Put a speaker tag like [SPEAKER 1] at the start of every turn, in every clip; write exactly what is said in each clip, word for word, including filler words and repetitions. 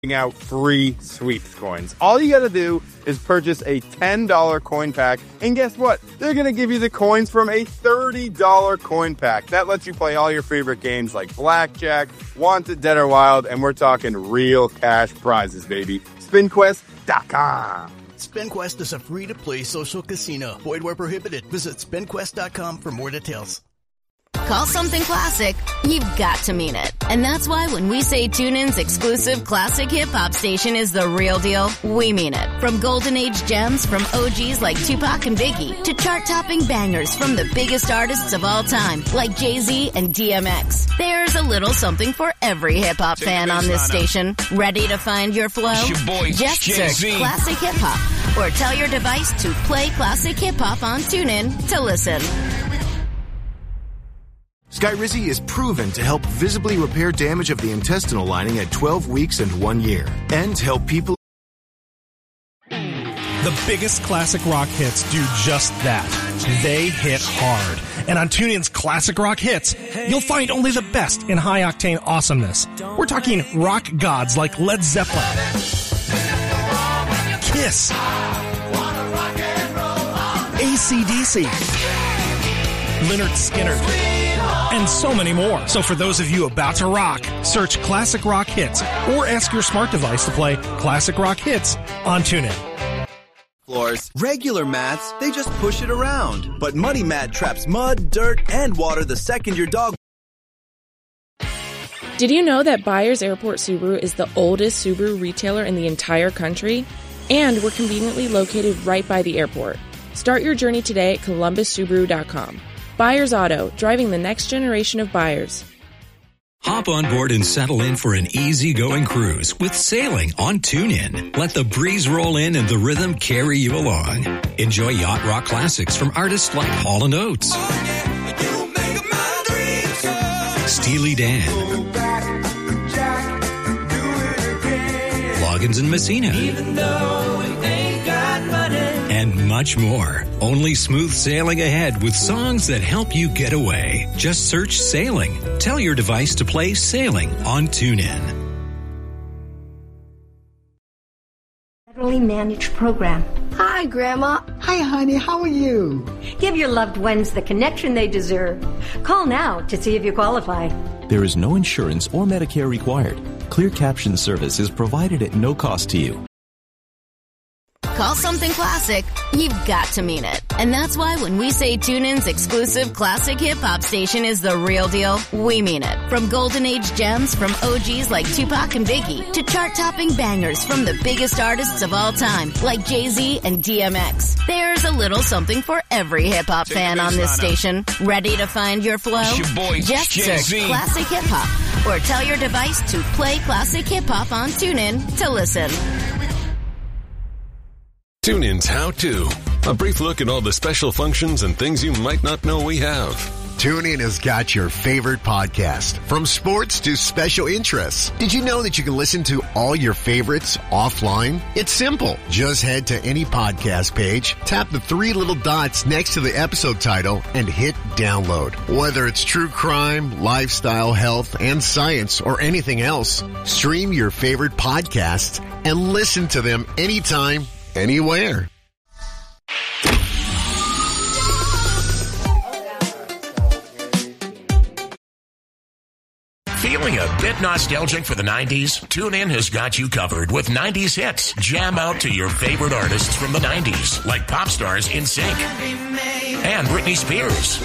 [SPEAKER 1] out free sweeps coins. All you gotta do is purchase a ten dollars coin pack, and guess what? They're gonna give you the coins from a thirty dollars coin pack. That lets you play all your favorite games like Blackjack, Wanted, Dead or Wild, and we're talking real cash prizes, baby. spin quest dot com.
[SPEAKER 2] SpinQuest is a free-to-play social casino. Void where prohibited. Visit spin quest dot com for more details.
[SPEAKER 3] Call something classic, you've got to mean it. And that's why when we say TuneIn's exclusive classic hip-hop station is the real deal, we mean it. From golden age gems from O Gs like Tupac and Biggie to chart-topping bangers from the biggest artists of all time like Jay-Z and D M X. There's a little something for every hip-hop fan on this station. Ready to find your flow?
[SPEAKER 4] It's your boy,
[SPEAKER 3] Just
[SPEAKER 4] Jay-Z.
[SPEAKER 3] search Classic Hip-Hop or tell your device to play Classic Hip-Hop on TuneIn to listen.
[SPEAKER 5] Skyrizi is proven to help visibly repair damage of the intestinal lining at twelve weeks and one year, and help people.
[SPEAKER 6] The biggest classic rock hits do just that. They hit hard. And on TuneIn's Classic Rock Hits, you'll find only the best in high-octane awesomeness. We're talking rock gods like Led Zeppelin, Kiss, A C D C, Lynyrd Skynyrd, and so many more. So for those of you about to rock, search Classic Rock Hits or ask your smart device to play Classic Rock Hits on TuneIn.
[SPEAKER 7] Floors. Regular mats, they just push it around. But Money Mat traps mud, dirt, and water the second your dog...
[SPEAKER 8] Did you know that Byers Airport Subaru is the oldest Subaru retailer in the entire country? And we're conveniently located right by the airport. Start your journey today at columbus subaru dot com. Byers Auto, driving the next generation of buyers.
[SPEAKER 9] Hop on board and settle in for an easy-going cruise with sailing on TuneIn. Let the breeze roll in and the rhythm carry you along. Enjoy yacht rock classics from artists like Hall and Oates, Steely Dan, Loggins and Messina, and much more. Only smooth sailing ahead with songs that help you get away. Just search Sailing. Tell your device to play Sailing on TuneIn.
[SPEAKER 10] Federally managed program.
[SPEAKER 11] Hi, Grandma.
[SPEAKER 10] Hi, honey. How are you?
[SPEAKER 11] Give your loved ones the connection they deserve. Call now to see if you qualify.
[SPEAKER 12] There is no insurance or Medicare required. Clear caption service is provided at no cost to you.
[SPEAKER 3] Call something classic, you've got to mean it. And that's why when we say TuneIn's exclusive classic hip-hop station is the real deal, we mean it. From golden age gems from O Gs like Tupac and Biggie to chart-topping bangers from the biggest artists of all time like Jay-Z and D M X. There's a little something for every hip-hop fan on this station. Ready to find your flow?
[SPEAKER 4] It's your boy,
[SPEAKER 3] Just
[SPEAKER 4] Jay-Z.
[SPEAKER 3] search Classic Hip-Hop or tell your device to play Classic Hip-Hop on TuneIn to listen.
[SPEAKER 13] TuneIn's How To. A brief look at all the special functions and things you might not know we have.
[SPEAKER 14] TuneIn has got your favorite podcast, from sports to special interests. Did you know that you can listen to all your favorites offline? It's simple. Just head to any podcast page, tap the three little dots next to the episode title, and hit download. Whether it's true crime, lifestyle, health, and science, or anything else, stream your favorite podcasts and listen to them anytime, anywhere.
[SPEAKER 15] Feeling a bit nostalgic for the nineties? TuneIn has got you covered with nineties hits. Jam out to your favorite artists from the nineties, like pop stars NSYNC and Britney Spears,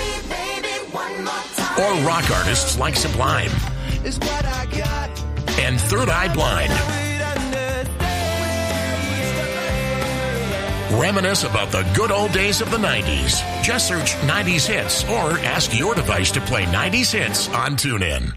[SPEAKER 15] or rock artists like Sublime and Third Eye Blind. Reminisce about the good old days of the nineties. Just search nineties hits or ask your device to play nineties hits on TuneIn.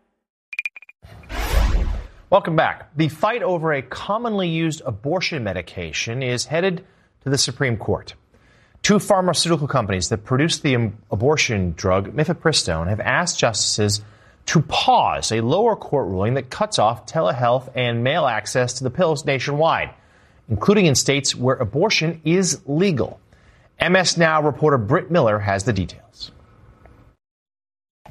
[SPEAKER 16] Welcome back. The fight over a commonly used abortion medication is headed to the Supreme Court. Two pharmaceutical companies that produce the abortion drug mifepristone have asked justices to pause a lower court ruling that cuts off telehealth and mail access to the pills nationwide, including in states where abortion is legal. M S Now reporter Britt Miller has the details.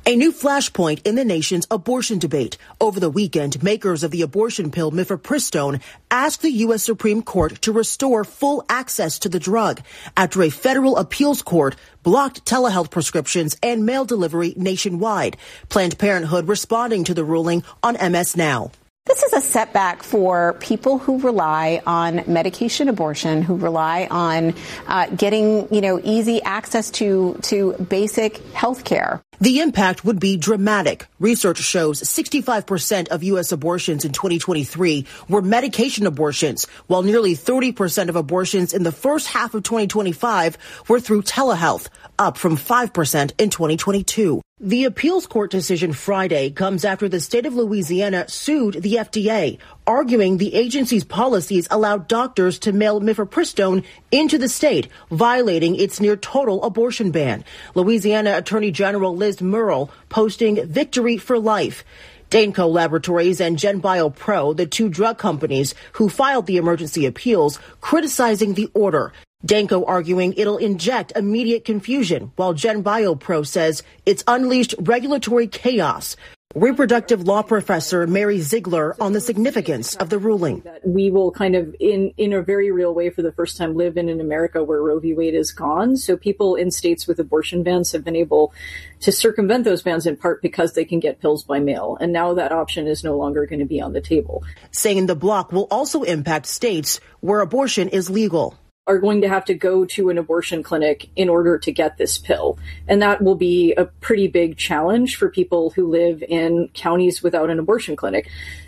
[SPEAKER 4] A new flashpoint in the nation's abortion debate. Over the weekend, makers of the abortion pill mifepristone asked the U S Supreme Court to restore full access to the drug after a federal appeals court blocked telehealth prescriptions and mail delivery nationwide. Planned Parenthood responding to the ruling on M S Now.
[SPEAKER 17] This is a setback for people who rely on medication abortion, who rely on uh, getting, you know, easy access to to basic health care.
[SPEAKER 4] The impact would be dramatic. Research shows sixty-five percent of U S abortions in twenty twenty-three were medication abortions, while nearly thirty percent of abortions in the first half of twenty twenty-five were through telehealth, up from five percent in twenty twenty-two. The appeals court decision Friday comes after the state of Louisiana sued the F D A, arguing the agency's policies allowed doctors to mail mifepristone into the state, violating its near-total abortion ban. Louisiana Attorney General Liz Murrill posting victory for life. Danco Laboratories and GenBio Pro, the two drug companies who filed the emergency appeals, criticizing the order. Danco arguing it'll inject immediate confusion, while GenBio Pro says it's unleashed regulatory chaos. Reproductive law professor Mary Ziegler on the significance of the ruling.
[SPEAKER 18] We will kind of, in, in a very real way, for the first time, live in an America where Roe v. Wade is gone. So people in states with abortion bans have been able to circumvent those bans in part because they can get pills by mail. And now that option is no longer going to be on the table.
[SPEAKER 4] Saying the block will also impact states where abortion is legal.
[SPEAKER 18] Are going to have to go to an abortion clinic in order to get this pill. And that will be a pretty big challenge for people who live in counties without an abortion clinic.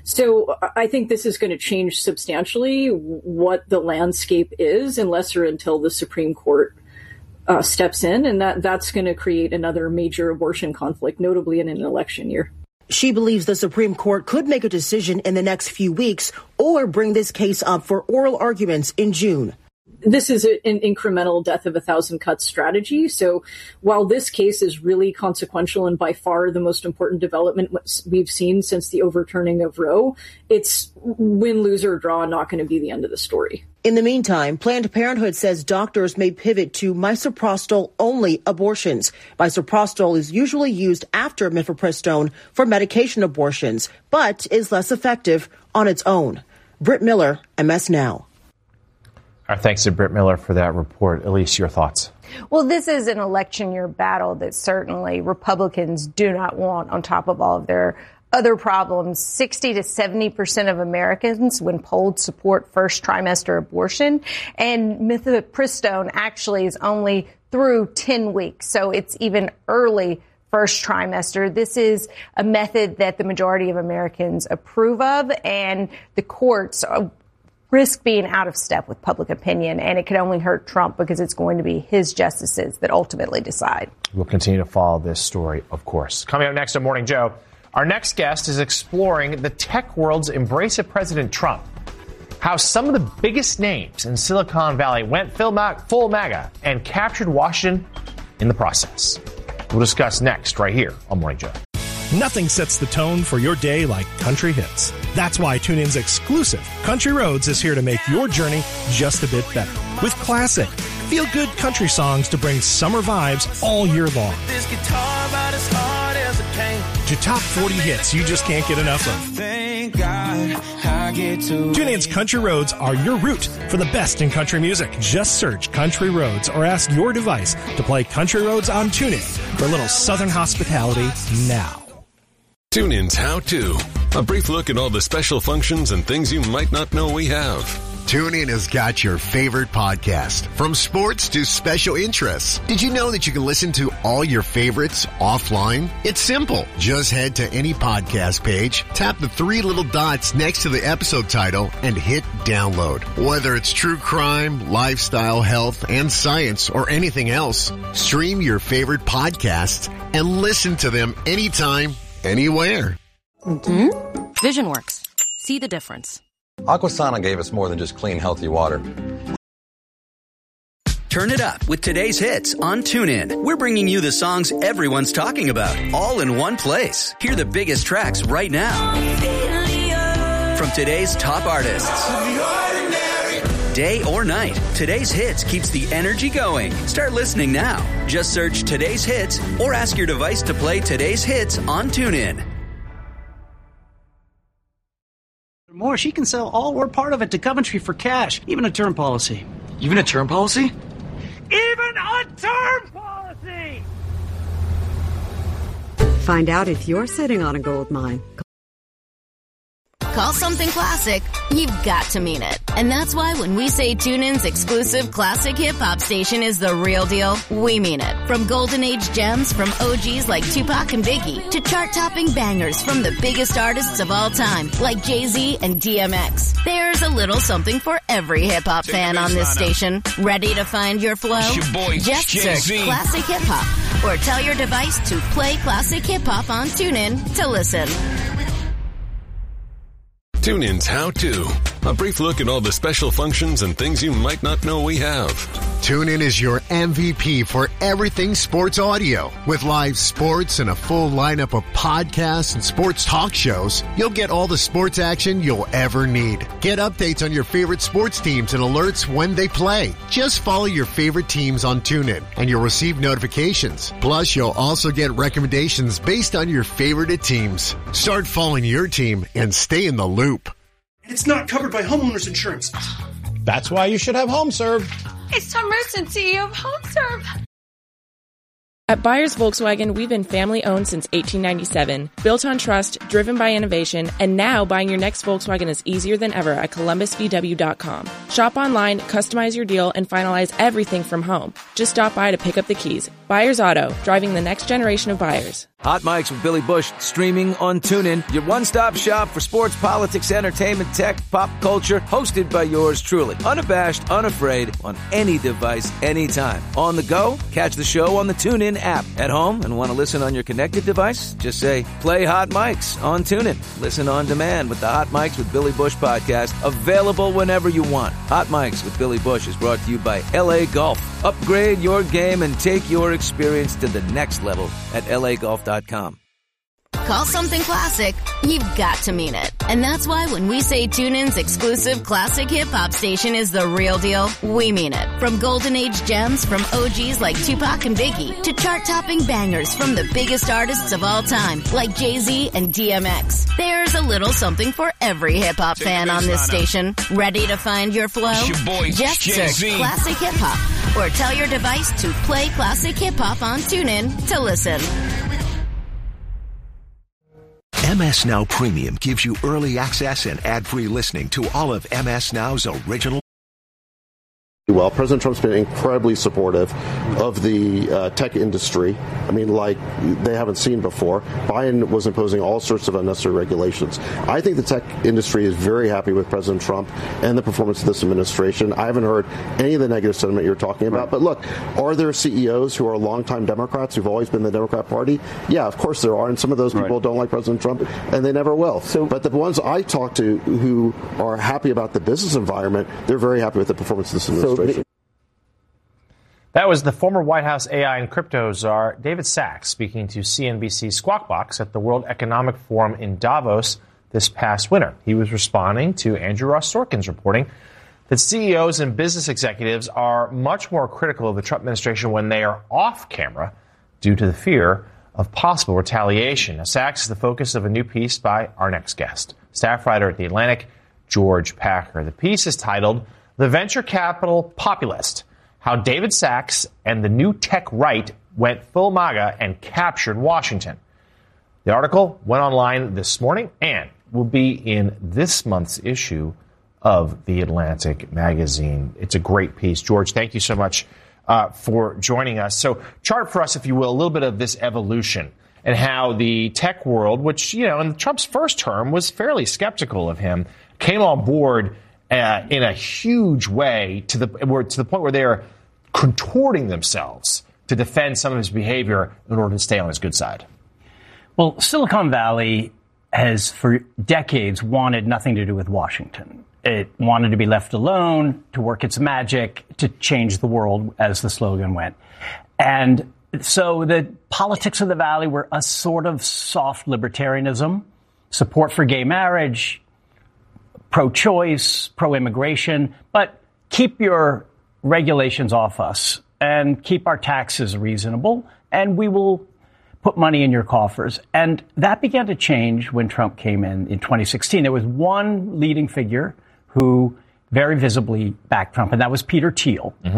[SPEAKER 18] So I think this is going to change substantially what the landscape is, unless or until the Supreme Court uh, steps in. And that, that's going to create another major abortion conflict, notably in an election year.
[SPEAKER 4] She believes the Supreme Court could make a decision in the next few weeks or bring this case up for oral arguments in June.
[SPEAKER 18] This is an incremental death of a thousand cuts strategy. So while this case is really consequential and by far the most important development we've seen since the overturning of Roe, it's win, lose, or draw, not going to be the end of the story.
[SPEAKER 4] In the meantime, Planned Parenthood says doctors may pivot to misoprostol-only abortions. Misoprostol is usually used after mifepristone for medication abortions, but is less effective on its own. Britt Miller, M S Now.
[SPEAKER 16] Our thanks to Britt Miller for that report. Elise, your thoughts?
[SPEAKER 19] Well, this is an election year battle that certainly Republicans do not want on top of all of their other problems. sixty to seventy percent of Americans, when polled, support first trimester abortion. And mifepristone actually is only through ten weeks. So it's even early first trimester. This is a method that the majority of Americans approve of, and the courts are risk being out of step with public opinion, and it could only hurt Trump because it's going to be his justices that ultimately decide.
[SPEAKER 16] We'll continue to follow this story, of course. Coming up next on Morning Joe, our next guest is exploring the tech world's embrace of President Trump, how some of the biggest names in Silicon Valley went full MAGA and captured Washington in the process. We'll discuss next right here on Morning Joe.
[SPEAKER 6] Nothing sets the tone for your day like country hits. That's why TuneIn's exclusive Country Roads is here to make your journey just a bit better. With classic, feel-good country songs to bring summer vibes all year long.
[SPEAKER 20] This guitar about as hard as it came.
[SPEAKER 6] To top forty hits you just can't get enough of.
[SPEAKER 20] Thank God I get to
[SPEAKER 6] TuneIn's Country Roads are your route for the best in country music. Just search Country Roads or ask your device to play Country Roads on TuneIn for a little southern hospitality now.
[SPEAKER 13] TuneIn's How To. A brief look at all the special functions and things you might not know we have.
[SPEAKER 14] TuneIn has got your favorite podcast, from sports to special interests. Did you know that you can listen to all your favorites offline? It's simple. Just head to any podcast page, tap the three little dots next to the episode title, and hit download. Whether it's true crime, lifestyle, health, and science, or anything else, stream your favorite podcasts and listen to them anytime, anywhere.
[SPEAKER 21] Mm-hmm. VisionWorks. See the difference.
[SPEAKER 22] Aquasana gave us more than just clean, healthy water.
[SPEAKER 23] Turn it up with today's hits on TuneIn. We're bringing you the songs everyone's talking about, all in one place. Hear the biggest tracks right now from today's top artists. day or night. Today's Hits keeps the energy going. Start listening now. Just search Today's Hits or ask your device to play Today's Hits on TuneIn.
[SPEAKER 1] More, she can sell all or part of it to Coventry for cash, even a term policy.
[SPEAKER 2] Even a term policy?
[SPEAKER 1] Even a term policy!
[SPEAKER 5] Find out if you're sitting on a gold mine.
[SPEAKER 3] Call something classic, you've got to mean it. And that's why when we say TuneIn's exclusive classic hip-hop station is the real deal, we mean it. From golden age gems from O Gs like Tupac and Biggie to chart-topping bangers from the biggest artists of all time like Jay-Z and D M X. There's a little something for every hip-hop fan on this station. Ready to find your flow?
[SPEAKER 15] It's your boy,
[SPEAKER 3] Just
[SPEAKER 15] Jay-Z.
[SPEAKER 3] search classic hip-hop or tell your device to play classic hip-hop on TuneIn to listen.
[SPEAKER 13] TuneIn's How To. A brief look at all the special functions and things you might not know we have.
[SPEAKER 14] TuneIn is your M V P for everything sports audio. With live sports and a full lineup of podcasts and sports talk shows, you'll get all the sports action you'll ever need. Get updates on your favorite sports teams and alerts when they play. Just follow your favorite teams on TuneIn and you'll receive notifications. Plus, you'll also get recommendations based on your favorite teams. Start following your team and stay in the loop.
[SPEAKER 6] It's not covered by homeowners insurance.
[SPEAKER 24] That's why you should have HomeServe.
[SPEAKER 25] It's Tom Merson, C E O of HomeServe.
[SPEAKER 8] At Byers Volkswagen, we've been family-owned since eighteen ninety-seven, built on trust, driven by innovation, and now buying your next Volkswagen is easier than ever at Columbus V W dot com. Shop online, customize your deal, and finalize everything from home. Just stop by to pick up the keys. Byers Auto, driving the next generation of buyers.
[SPEAKER 26] Hot Mics with Billy Bush, streaming on TuneIn. Your one-stop shop for sports, politics, entertainment, tech, pop culture, hosted by yours truly. Unabashed, unafraid, on any device, anytime. On the go, catch the show on the TuneIn app. At home and want to listen on your connected device? Just say, play Hot Mics on TuneIn. Listen on demand with the Hot Mics with Billy Bush podcast, available whenever you want. Hot Mics with Billy Bush is brought to you by L A Golf. Upgrade your game and take your experience to the next level at L A golf dot com.
[SPEAKER 3] Call something classic, you've got to mean it. And that's why when we say TuneIn's exclusive classic hip-hop station is the real deal, we mean it. From golden age gems from O Gs like Tupac and Biggie to chart-topping bangers from the biggest artists of all time like Jay-Z and D M X. There's a little something for every hip-hop fan on this station. Ready to find your flow?
[SPEAKER 15] It's your boy,
[SPEAKER 3] Just
[SPEAKER 15] Jay-Z.
[SPEAKER 3] search classic hip-hop or tell your device to play classic hip-hop on TuneIn to listen.
[SPEAKER 27] M S Now Premium gives you early access and ad-free listening to all of M S Now's original.
[SPEAKER 28] Well, President Trump's been incredibly supportive of the uh, tech industry. I mean, like they haven't seen before. Biden was imposing all sorts of unnecessary regulations. I think the tech industry is very happy with President Trump and the performance of this administration. I haven't heard any of the negative sentiment you're talking about. But look, are there C E Os who are longtime Democrats who've always been the Democrat Party? Yeah, of course there are. And some of those people right. don't like President Trump, and they never will. So, but the ones I talk to who are happy about the business environment, they're very happy with the performance of this administration. So,
[SPEAKER 16] that was the former White House A I and crypto czar David Sacks speaking to C N B C's Squawk Box at the World Economic Forum in Davos this past winter. He was responding to Andrew Ross Sorkin's reporting that C E Os and business executives are much more critical of the Trump administration when they are off camera due to the fear of possible retaliation. Now, Sacks is the focus of a new piece by our next guest, staff writer at The Atlantic, George Packer. The piece is titled "The Venture Capital Populist: How David Sacks and the New Tech Right Went Full MAGA and Captured Washington." The article went online this morning and will be in this month's issue of The Atlantic magazine. It's a great piece. George, thank you so much uh, for joining us. So chart for us, if you will, a little bit of this evolution and how the tech world, which, you know, in Trump's first term was fairly skeptical of him, came on board uh, in a huge way to the, to the point where they are contorting themselves to defend some of his behavior in order to stay on his good side.
[SPEAKER 29] Well, Silicon Valley has for decades wanted nothing to do with Washington. It wanted to be left alone, to work its magic, to change the world, as the slogan went. And so the politics of the Valley were a sort of soft libertarianism, support for gay marriage, pro-choice, pro-immigration, but keep your regulations off us and keep our taxes reasonable, and we will put money in your coffers. And that began to change when Trump came in in twenty sixteen. There was one leading figure who very visibly backed Trump, and that was Peter Thiel. Mm-hmm.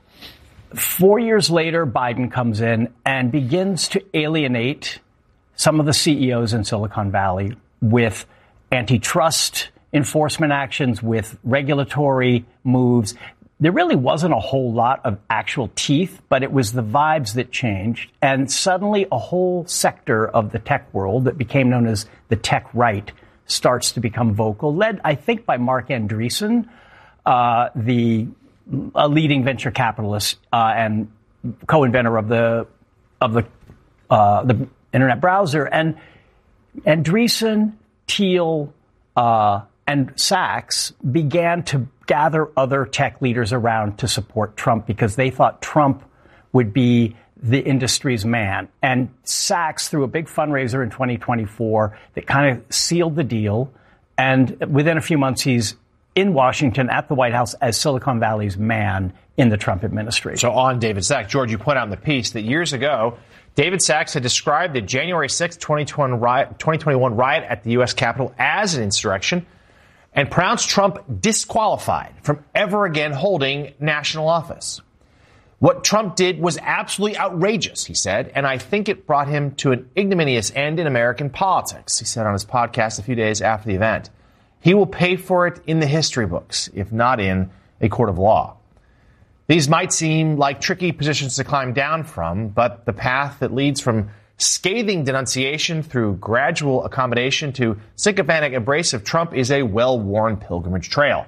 [SPEAKER 29] Four years later, Biden comes in and begins to alienate some of the C E Os in Silicon Valley with antitrust enforcement actions, with regulatory moves. There really wasn't a whole lot of actual teeth, but it was the vibes that changed. And suddenly a whole sector of the tech world that became known as the tech right starts to become vocal, led, I think, by Mark Andreessen, uh, the a leading venture capitalist uh, and co-inventor of the of the uh, the internet browser. And Andreessen, Thiel, uh, and Sachs began to gather other tech leaders around to support Trump because they thought Trump would be the industry's man. And Sachs threw a big fundraiser in twenty twenty-four that kind of sealed the deal. And within a few months, he's in Washington at the White House as Silicon Valley's man in the Trump administration.
[SPEAKER 16] So on David Sachs, George, you point out in the piece that years ago, David Sachs had described the January sixth, twenty twenty-one riot at the U S Capitol as an insurrection and pronounced Trump disqualified from ever again holding national office. What Trump did was absolutely outrageous, he said, and I think it brought him to an ignominious end in American politics, he said on his podcast a few days after the event. He will pay for it in the history books, if not in a court of law. These might seem like tricky positions to climb down from, but the path that leads from scathing denunciation through gradual accommodation to sycophantic embrace of Trump is a well-worn pilgrimage trail.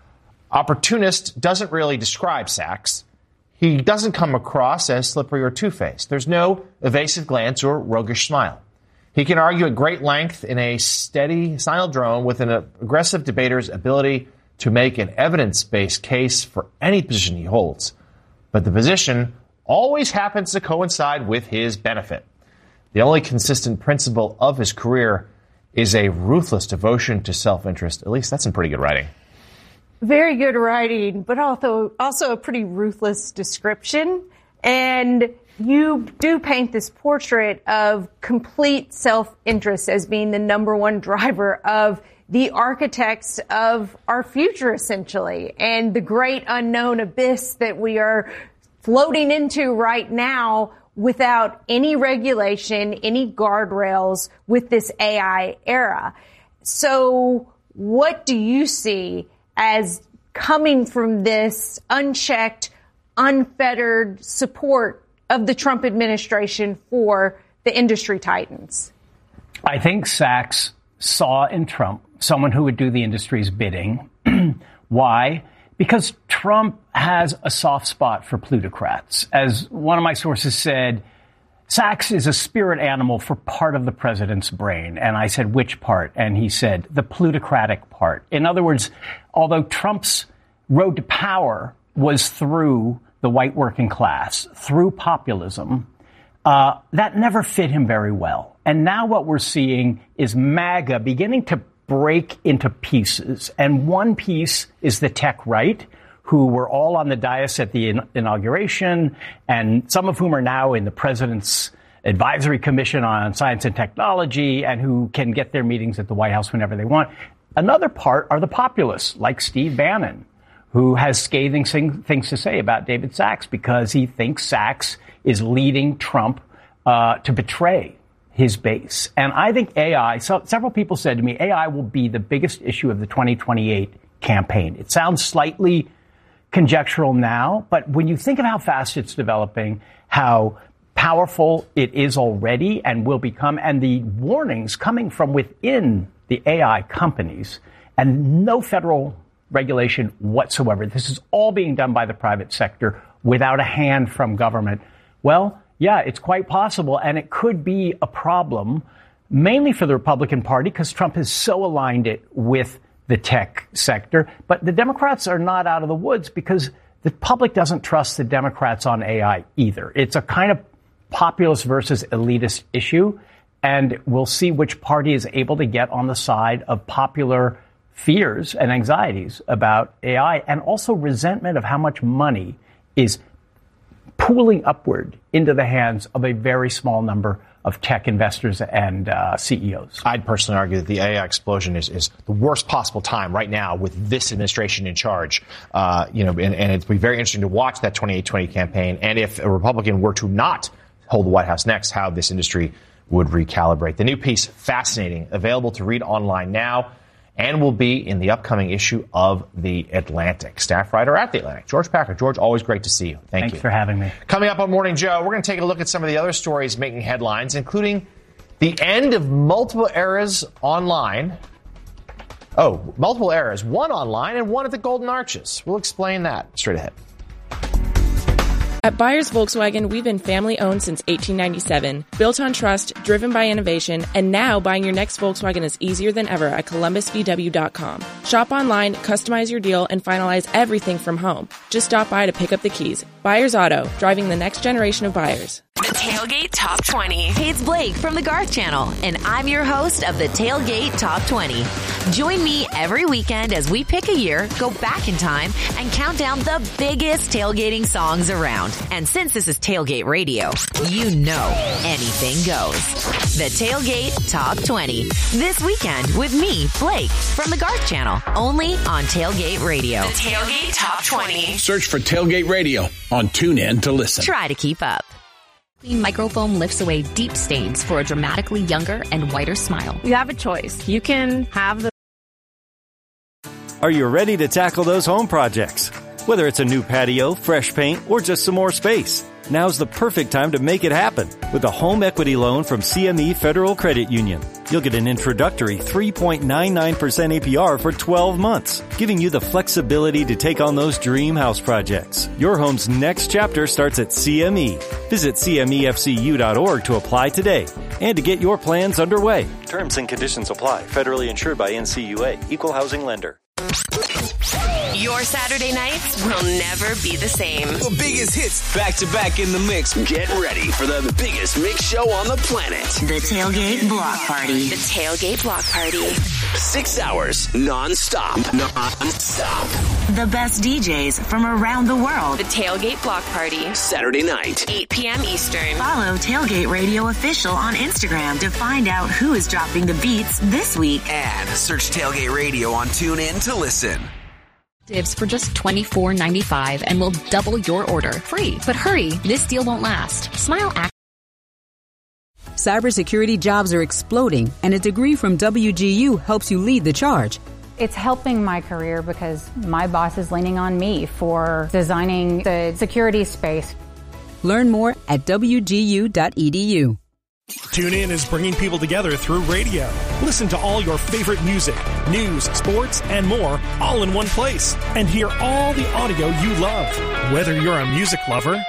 [SPEAKER 16] Opportunist doesn't really describe Sachs. He doesn't come across as slippery or two-faced. There's no evasive glance or roguish smile. He can argue at great length in a steady sinodrome with an aggressive debater's ability to make an evidence-based case for any position he holds. But the position always happens to coincide with his benefit. The only consistent principle of his career is a ruthless devotion to self-interest. At least that's some pretty good writing.
[SPEAKER 19] Very good writing, but also also a pretty ruthless description. And you do paint this portrait of complete self-interest as being the number one driver of the architects of our future, essentially, and the great unknown abyss that we are floating into right now without any regulation, any guardrails with this A I era. So what do you see as coming from this unchecked, unfettered support of the Trump administration for the industry titans?
[SPEAKER 29] I think Sachs saw in Trump someone who would do the industry's bidding. Why? Because Trump has a soft spot for plutocrats. As one of my sources said, Sachs is a spirit animal for part of the president's brain. And I said, which part? And he said, the plutocratic part. In other words, although Trump's road to power was through the white working class, through populism, uh, that never fit him very well. And now what we're seeing is MAGA beginning to break into pieces. And one piece is the tech right, who were all on the dais at the in- inauguration, and some of whom are now in the president's advisory commission on science and technology, and who can get their meetings at the White House whenever they want. Another part are the populists, like Steve Bannon, who has scathing sing- things to say about David Sachs because he thinks Sachs is leading Trump uh, to betray his base. And I think A I, so several people said to me, A I will be the biggest issue of the twenty twenty-eight campaign. It sounds slightly conjectural now, but when you think of how fast it's developing, how powerful it is already and will become, and the warnings coming from within the A I companies, and no federal regulation whatsoever. This is all being done by the private sector without a hand from government. Well, yeah, it's quite possible, and it could be a problem, mainly for the Republican Party, because Trump has so aligned it with the tech sector. But the Democrats are not out of the woods because the public doesn't trust the Democrats on A I either. It's a kind of populist versus elitist issue, and we'll see which party is able to get on the side of popular fears and anxieties about A I, and also resentment of how much money is pooling upward into the hands of a very small number of tech investors and uh, C E Os.
[SPEAKER 16] I'd personally argue that the A I explosion is, is the worst possible time right now with this administration in charge. Uh, you know, and, and it'd be very interesting to watch that twenty-eight twenty campaign. And if a Republican were to not hold the White House next, how this industry would recalibrate. The new piece, fascinating, available to read online now, and will be in the upcoming issue of The Atlantic. Staff writer at The Atlantic, George Packer. George, always great to see you. Thank
[SPEAKER 29] Thanks
[SPEAKER 16] you.
[SPEAKER 29] for having me.
[SPEAKER 16] Coming up on Morning Joe, we're going to take a look at some of the other stories making headlines, including the end of multiple eras online. Oh, multiple eras, one online and one at the Golden Arches. We'll explain that straight ahead.
[SPEAKER 8] At Byers Volkswagen, we've been family-owned since eighteen ninety-seven, built on trust, driven by innovation, and now buying your next Volkswagen is easier than ever at Columbus V W dot com. Shop online, customize your deal, and finalize everything from home. Just stop by to pick up the keys. Byers Auto, driving the next generation of buyers.
[SPEAKER 2] The Tailgate Top twenty. Hey, it's Blake from the Garth Channel, and I'm your host of the Tailgate Top twenty. Join me every weekend as we pick a year, go back in time, and count down the biggest tailgating songs around. And since this is Tailgate Radio, you know anything goes. The Tailgate Top twenty. This weekend with me, Blake, from the Garth Channel, only on Tailgate Radio. The Tailgate Top twenty.
[SPEAKER 24] Search for Tailgate Radio on TuneIn to listen.
[SPEAKER 2] Try to keep up.
[SPEAKER 4] Clean Microfoam lifts away deep stains for a dramatically younger and whiter smile.
[SPEAKER 7] You have a choice. You can have the...
[SPEAKER 9] Are you ready to tackle those home projects? Whether it's a new patio, fresh paint, or just some more space, now's the perfect time to make it happen with a home equity loan from C M E Federal Credit Union. You'll get an introductory three point nine nine percent A P R for twelve months, giving you the flexibility to take on those dream house projects. Your home's next chapter starts at C M E. Visit C M E F C U dot org to apply today and to get your plans underway. Terms and conditions apply. Federally insured by N C U A. Equal housing lender.
[SPEAKER 2] Your Saturday nights will never be the same.
[SPEAKER 10] The biggest hits back to back in the mix. Get ready for the biggest mix show on the planet.
[SPEAKER 2] The Tailgate Block Party. The Tailgate Block Party.
[SPEAKER 10] Six hours non-stop. Non-stop.
[SPEAKER 2] The best D Js from around the world. The Tailgate Block Party.
[SPEAKER 10] Saturday night.
[SPEAKER 2] eight p.m. Eastern. Follow Tailgate Radio Official on Instagram to find out who is dropping the beats this week.
[SPEAKER 10] And search Tailgate Radio on TuneIn to listen.
[SPEAKER 4] Dibs for just twenty-four ninety-five and we'll double your order. Free. But hurry, this deal won't last. Smile act.
[SPEAKER 11] Cybersecurity jobs are exploding, and a degree from W G U helps you lead the charge.
[SPEAKER 12] It's helping my career because my boss is leaning on me for designing the security space.
[SPEAKER 11] Learn more at W G U dot E D U.
[SPEAKER 6] TuneIn is bringing people together through radio. Listen to all your favorite music, news, sports, and more, all in one place. And hear all the audio you love. Whether you're a music lover,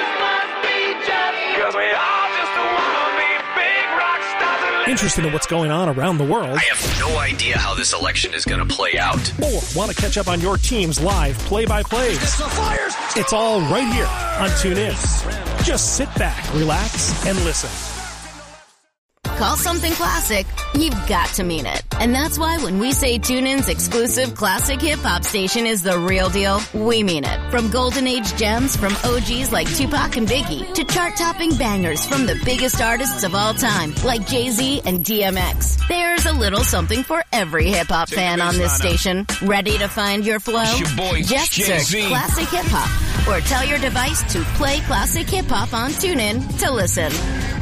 [SPEAKER 6] interested in what's going on around the world,
[SPEAKER 17] I have no idea how this election is going to play out,
[SPEAKER 6] or want to catch up on your team's live play-by-plays, it's all right here on TuneIn. Just sit back, relax, and listen.
[SPEAKER 3] Call something classic, you've got to mean it. And that's why when we say TuneIn's exclusive classic hip-hop station is the real deal, we mean it. From golden age gems from O Gs like Tupac and Biggie to chart-topping bangers from the biggest artists of all time like Jay-Z and D M X. There's a little something for every hip-hop fan on this station. Ready to find your flow?
[SPEAKER 10] It's your boy,
[SPEAKER 3] Just
[SPEAKER 10] Jay-Z.
[SPEAKER 3] search classic hip-hop or tell your device to play classic hip-hop on TuneIn to listen.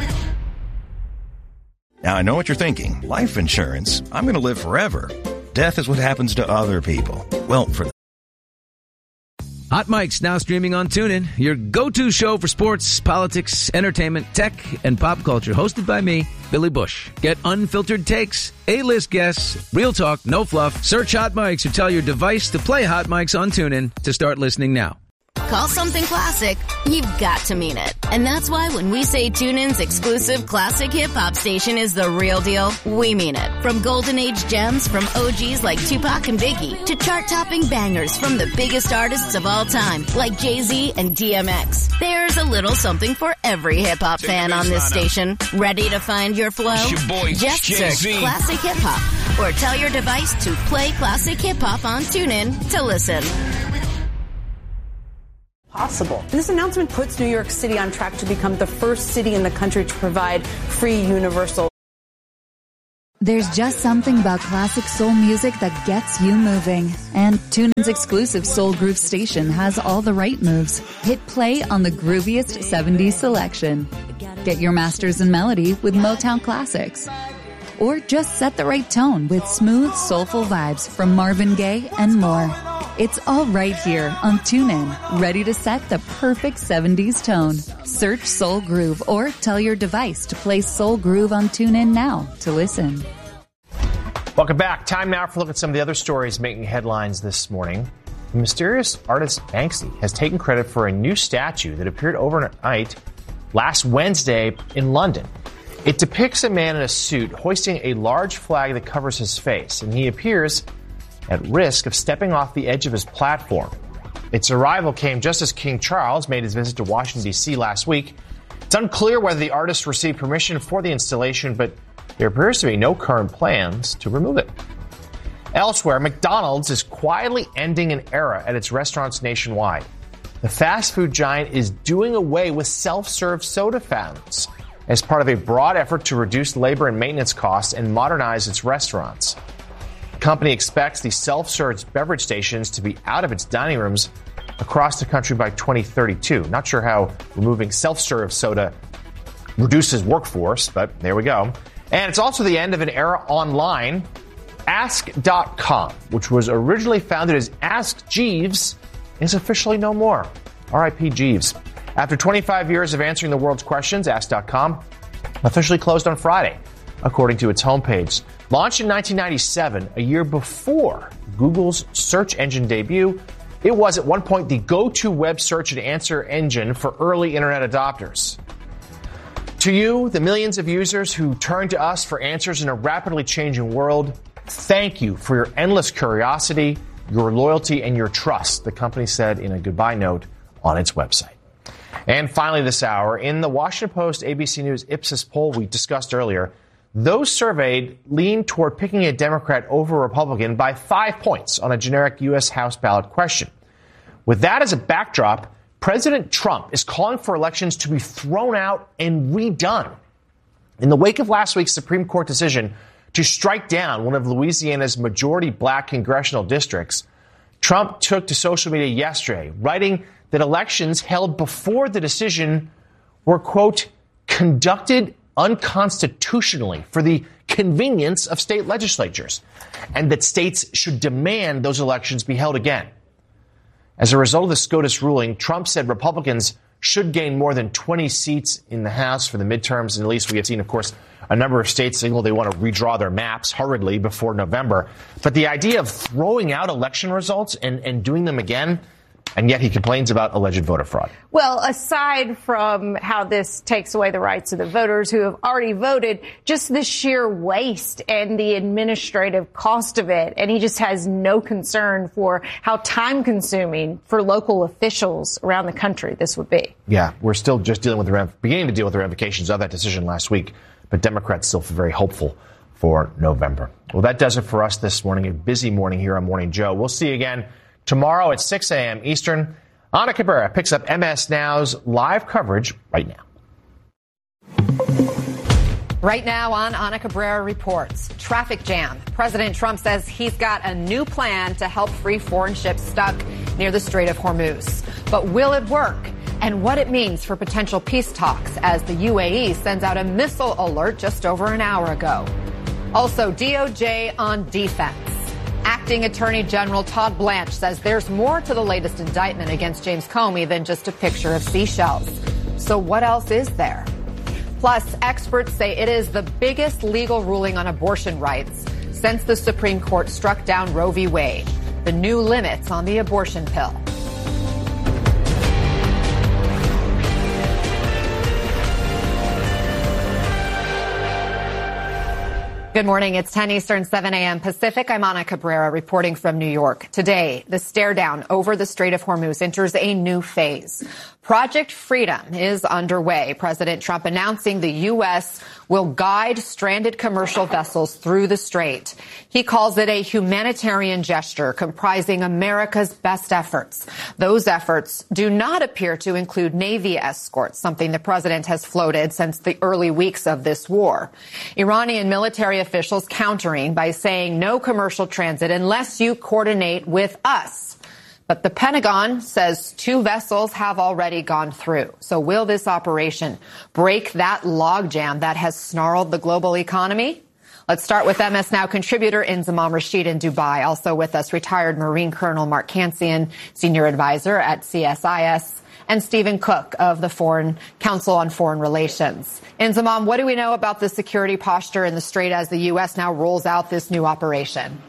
[SPEAKER 18] Now, I know what you're thinking. Life insurance? I'm going to live forever. Death is what happens to other people. Well, for the
[SPEAKER 26] Hot Mic's now streaming on TuneIn, your go-to show for sports, politics, entertainment, tech, and pop culture. Hosted by me, Billy Bush. Get unfiltered takes, A-list guests, real talk, no fluff. Search Hot Mics or tell your device to play Hot Mics on TuneIn to start listening now.
[SPEAKER 3] Call something classic, you've got to mean it. And that's why when we say TuneIn's exclusive classic hip-hop station is the real deal, we mean it. From golden age gems from O Gs like Tupac and Biggie to chart-topping bangers from the biggest artists of all time like Jay-Z and D M X. There's a little something for every hip-hop fan on this station. Ready to find your flow?
[SPEAKER 10] Your boy,
[SPEAKER 3] Just
[SPEAKER 10] Jay-Z.
[SPEAKER 3] search Classic Hip Hop or tell your device to play Classic Hip Hop on TuneIn to listen.
[SPEAKER 1] Possible. This announcement puts New York City on track to become the first city in the country to provide free universal.
[SPEAKER 5] There's just something about classic soul music that gets you moving. And TuneIn's exclusive Soul Groove station has all the right moves. Hit play on the grooviest seventies selection. Get your masters in melody with Motown classics. Or just set the right tone with smooth, soulful vibes from Marvin Gaye and more. It's all right here on TuneIn, ready to set the perfect seventies tone. Search Soul Groove or tell your device to play Soul Groove on TuneIn now to listen.
[SPEAKER 16] Welcome back. Time now for a look at some of the other stories making headlines this morning. The mysterious artist Banksy has taken credit for a new statue that appeared overnight last Wednesday in London. It depicts a man in a suit hoisting a large flag that covers his face, and he appears at risk of stepping off the edge of his platform. Its arrival came just as King Charles made his visit to Washington, D C last week. It's unclear whether the artist received permission for the installation, but there appears to be no current plans to remove it. Elsewhere, McDonald's is quietly ending an era at its restaurants nationwide. The fast food giant is doing away with self-serve soda fountains as part of a broad effort to reduce labor and maintenance costs and modernize its restaurants. The company expects the self-serve beverage stations to be out of its dining rooms across the country by twenty thirty-two. Not sure how removing self-serve soda reduces workforce, but there we go. And it's also the end of an era online. Ask dot com, which was originally founded as Ask Jeeves, is officially no more. R I P Jeeves. After twenty-five years of answering the world's questions, Ask dot com officially closed on Friday, according to its homepage. Launched in nineteen ninety-seven, a year before Google's search engine debut, it was at one point the go-to web search and answer engine for early internet adopters. To you, the millions of users who turn to us for answers in a rapidly changing world, thank you for your endless curiosity, your loyalty, and your trust, the company said in a goodbye note on its website. And finally this hour, in the Washington Post A B C News Ipsos poll we discussed earlier, those surveyed leaned toward picking a Democrat over a Republican by five points on a generic U S House ballot question. With that as a backdrop, President Trump is calling for elections to be thrown out and redone. In the wake of last week's Supreme Court decision to strike down one of Louisiana's majority black congressional districts, Trump took to social media yesterday, writing that elections held before the decision were, quote, conducted unconstitutionally for the convenience of state legislatures, and that states should demand those elections be held again. As a result of the SCOTUS ruling, Trump said Republicans should gain more than twenty seats in the House for the midterms, and at least we have seen, of course, a number of states signal they want to redraw their maps hurriedly before November. But the idea of throwing out election results and, and doing them again, and yet he complains about alleged voter fraud.
[SPEAKER 19] Well, aside from how this takes away the rights of the voters who have already voted, just the sheer waste and the administrative cost of it. And he just has no concern for how time consuming for local officials around the country this would be.
[SPEAKER 16] Yeah, we're still just dealing with the beginning to deal with the ramifications of that decision last week. But Democrats still feel very hopeful for November. Well, that does it for us this morning. A busy morning here on Morning Joe. We'll see you again tomorrow at six a.m. Eastern. Ana Cabrera picks up M S Now's live coverage right now.
[SPEAKER 13] Right now on Ana Cabrera Reports, traffic jam. President Trump says he's got a new plan to help free foreign ships stuck near the Strait of Hormuz. But will it work? And what it means for potential peace talks as the U A E sends out a missile alert just over an hour ago. Also, D O J on defense. Acting Attorney General Todd Blanche says there's more to the latest indictment against James Comey than just a picture of seashells. So what else is there? Plus, experts say it is the biggest legal ruling on abortion rights since the Supreme Court struck down Roe v. Wade. The new limits on the abortion pill. Good morning. It's ten Eastern, seven a.m. Pacific. I'm Ana Cabrera reporting from New York. Today, the stare down over the Strait of Hormuz enters a new phase. Project Freedom is underway. President Trump announcing the U S will guide stranded commercial vessels through the strait. He calls it a humanitarian gesture comprising America's best efforts. Those efforts do not appear to include Navy escorts, something the president has floated since the early weeks of this war. Iranian military officials countering by saying no commercial transit unless you coordinate with us. But the Pentagon says two vessels have already gone through. So will this operation break that logjam that has snarled the global economy? Let's start with M S Now contributor Inzamam Rashid in Dubai. Also with us, retired Marine Colonel Mark Cancian, senior advisor at C S I S, and Stephen Cook of the Foreign Council on Foreign Relations. Inzamam, what do we know about the security posture in the Strait as the U S now rolls out this new operation?